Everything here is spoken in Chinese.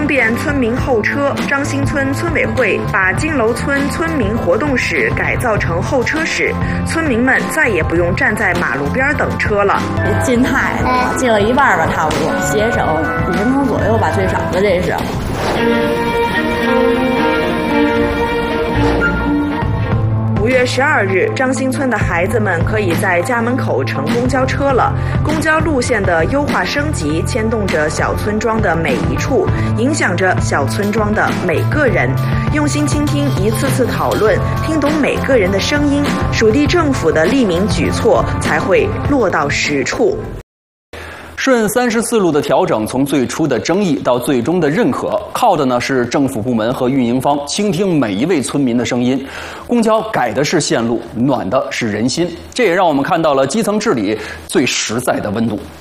便村民候车，张新村村委会把金楼村村民活动室改造成候车室，村民们再也不用站在马路边等车了。 进太多，进了一半吧，差不多，节省5分钟左右吧，最少的这是。 5月12日，张新村的孩子们可以在家门口乘公交车了。公交路线的优化升级，牵动着小村庄的每一处，影响着小村庄的每个人。用心倾听，一次次讨论，听懂每个人的声音，属地政府的利民举措才会落到实处。 顺34路的调整，从最初的争议到最终的认可，靠的呢是政府部门和运营方倾听每一位村民的声音。公交改的是线路，暖的是人心，这也让我们看到了基层治理最实在的温度。